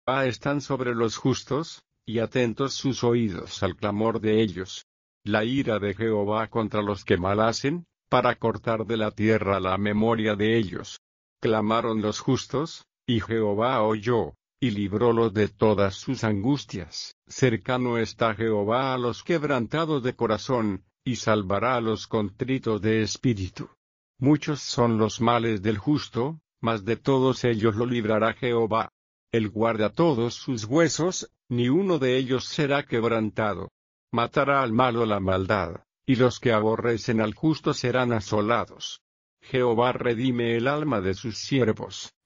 están sobre los justos, y atentos sus oídos al clamor de ellos. La ira de Jehová contra los que mal hacen, para cortar de la tierra la memoria de ellos. Clamaron los justos, y Jehová oyó, y librólos de todas sus angustias. Cercano está Jehová a los quebrantados de corazón, y salvará a los contritos de espíritu. Muchos son los males del justo, mas de todos ellos lo librará Jehová. Él guarda todos sus huesos, ni uno de ellos será quebrantado. Matará al malo la maldad, y los que aborrecen al justo serán asolados. Jehová redime el alma de sus siervos,